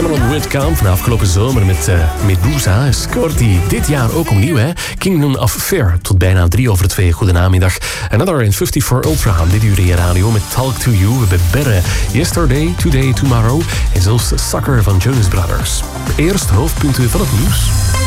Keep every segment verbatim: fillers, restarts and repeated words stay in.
Cameron Whitcomb van afgelopen zomer met uh, Medusa scoort hij dit jaar ook opnieuw. Hè? Kingdom of Fear tot bijna drie over twee. Goedenamiddag. Another in vijfenvijftig Ultra. Dit uur in je radio met Talk to You. We hebben Berre, Yesterday, Today, Tomorrow en zelfs Sucker van Jonas Brothers. Eerst hoofdpunten van het nieuws.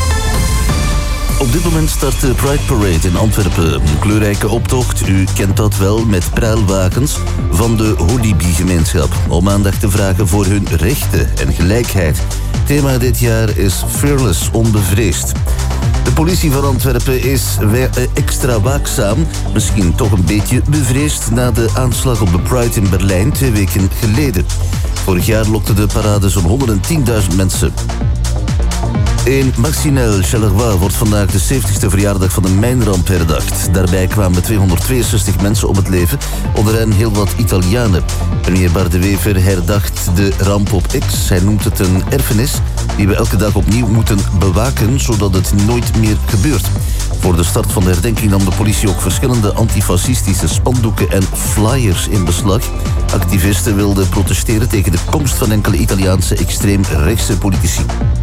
Op dit moment start de Pride Parade in Antwerpen. Een kleurrijke optocht, u kent dat wel, met pruilwagens van de Holibi-gemeenschap. Om aandacht te vragen voor hun rechten en gelijkheid. Thema dit jaar is Fearless, onbevreesd. De politie van Antwerpen is extra waakzaam, misschien toch een beetje bevreesd, na de aanslag op de Pride in Berlijn twee weken geleden. Vorig jaar lokte de parade zo'n honderdtienduizend mensen. In Marcinelle, Charleroi wordt vandaag de zeventigste verjaardag van de mijnramp herdacht. Daarbij kwamen tweehonderdtweeënzestig mensen om het leven, onder hen heel wat Italianen. Premier Bart de Wever herdacht de ramp op X. Hij noemt het een erfenis die we elke dag opnieuw moeten bewaken, zodat het nooit meer gebeurt. Voor de start van de herdenking nam de politie ook verschillende antifascistische spandoeken en flyers in beslag. Activisten wilden protesteren tegen de komst van enkele Italiaanse extreemrechtse politici.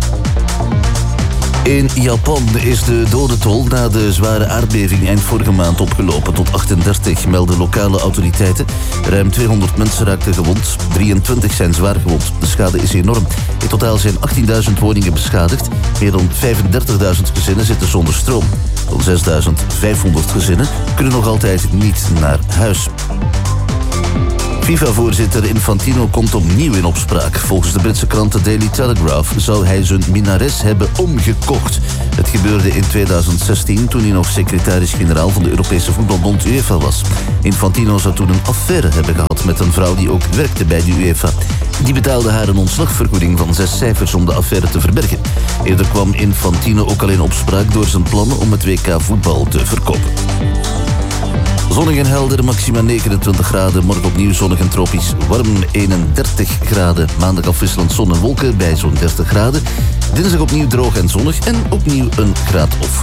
In Japan is de dodentol na de zware aardbeving eind vorige maand opgelopen tot achtendertig, melden lokale autoriteiten. Ruim tweehonderd mensen raakten gewond, drieëntwintig zijn zwaar gewond. De schade is enorm. In totaal zijn achttienduizend woningen beschadigd. Meer dan vijfendertigduizend gezinnen zitten zonder stroom. Zo'n zesduizend vijfhonderd gezinnen kunnen nog altijd niet naar huis. FIFA-voorzitter Infantino komt opnieuw in opspraak. Volgens de Britse krant The Daily Telegraph zou hij zijn minnares hebben omgekocht. Het gebeurde in tweeduizend zestien toen hij nog secretaris-generaal van de Europese voetbalbond UEFA was. Infantino zou toen een affaire hebben gehad met een vrouw die ook werkte bij de UEFA. Die betaalde haar een ontslagvergoeding van zes cijfers om de affaire te verbergen. Eerder kwam Infantino ook al in opspraak door zijn plannen om het W K voetbal te verkopen. Zonnig en helder, maxima negenentwintig graden. Morgen opnieuw zonnig en tropisch warm, eenendertig graden. Maandag afwisselend zon en wolken bij zo'n dertig graden. Dinsdag opnieuw droog en zonnig en opnieuw een graad of